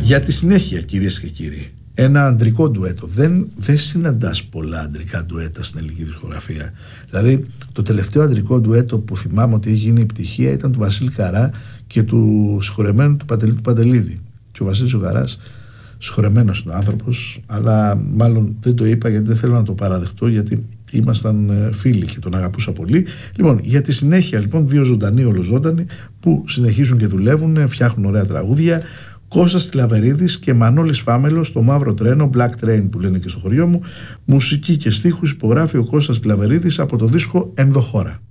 Για τη συνέχεια, κυρίες και κύριοι, ένα αντρικό ντουέτο. Δεν συναντάς πολλά αντρικά ντουέτα στην ελληνική δισκογραφία. Δηλαδή, το τελευταίο αντρικό ντουέτο που θυμάμαι ότι έχει γίνει επιτυχία ήταν του Βασίλη Καρά και του συγχωρεμένου του Παντελή του Παντελίδη. Και ο Βασίλης ο Καράς, συγχωρεμένος είναι ο άνθρωπος, αλλά μάλλον δεν το είπα γιατί δεν θέλω να το παραδεχτώ, γιατί ήμασταν φίλοι και τον αγαπούσα πολύ. Λοιπόν, για τη συνέχεια, λοιπόν, δύο ζωντανοί ολοζώντανοι που συνεχίζουν και δουλεύουν, φτιάχνουν ωραία τραγούδια. Κώστας Τηλαβερίδης και Μανώλης Φάμελος στο Μαύρο Τρένο, Black Train που λένε και στο χωριό μου. Μουσική και στίχους υπογράφει ο Κώστας Τηλαβερίδης από το δίσκο Ενδοχώρα.